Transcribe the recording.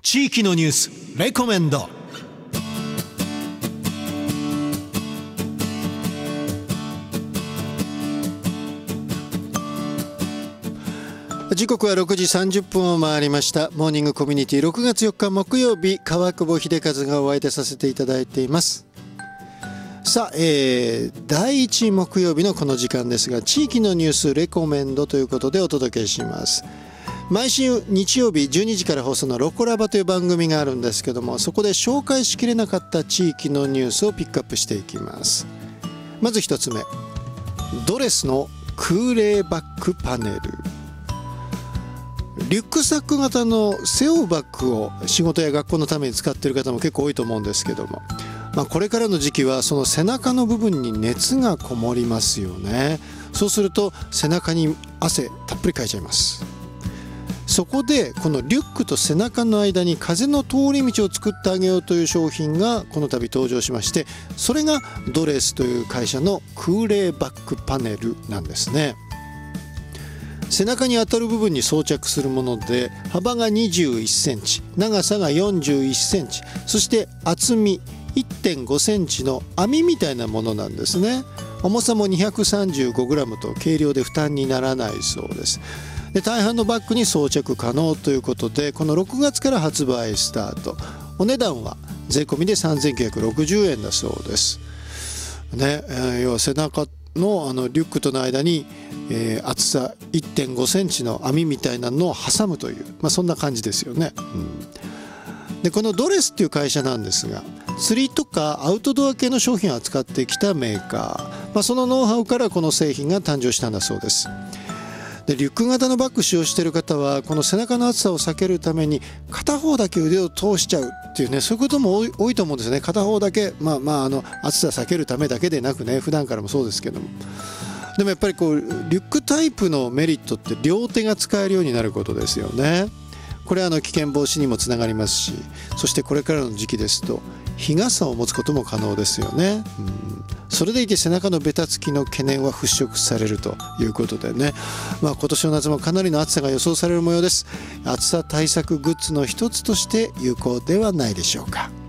地域のニュースレコメンド。時刻は6時30分を回りました。モーニングコミュニティ6月4日木曜日、川久保秀和がお相手させていただいています。さあ、第1木曜日のこの時間ですが、地域のニュースレコメンドということでお届けします。毎週日曜日12時から放送のロコラバという番組があるんですけども、そこで紹介しきれなかった地域のニュースをピックアップしていきます。まず一つ目、ドレスの空冷バッグパネル。リュックサック型の背負うバッグを仕事や学校のために使っている方も結構多いと思うんですけども、これからの時期はその背中の部分に熱がこもりますよね。そうすると背中に汗たっぷりかいちゃいます。そこでこのリュックと背中の間に風の通り道を作ってあげようという商品がこの度登場しまして、それがドレスという会社の空冷バッグパネルなんですね。背中に当たる部分に装着するもので、幅が21センチ、長さが41センチ、そして厚み 1.5 センチの網みたいなものなんですね。重さも 235g と軽量で負担にならないそうです。で、大半のバッグに装着可能ということで、この6月から発売スタート。お値段は税込みで3960円だそうです。ね、要は背中のリュックとの間に、厚さ 1.5 センチの網みたいなのを挟むという、そんな感じですよね。で、このドレスっていう会社なんですが、釣りとかアウトドア系の商品を扱ってきたメーカー、そのノウハウからこの製品が誕生したんだそうです。で、リュック型のバッグ使用している方はこの背中の暑さを避けるために片方だけ腕を通しちゃうっていうね、そういうことも多いと思うんですね。片方だけ、暑さ避けるためだけでなくね、普段からもそうですけども、でもやっぱりリュックタイプのメリットって両手が使えるようになることですよね。これは危険防止にもつながりますし、そしてこれからの時期ですと日傘を持つことも可能ですよね。それでいて背中のベタつきの懸念は払拭されるということでね、今年の夏もかなりの暑さが予想される模様です。暑さ対策グッズの一つとして有効ではないでしょうか。